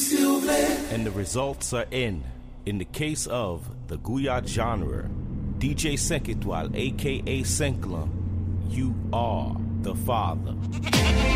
And the results are in. In the case of the Guyad genre, DJ 5 Étoiles, aka Senkla, you are the father.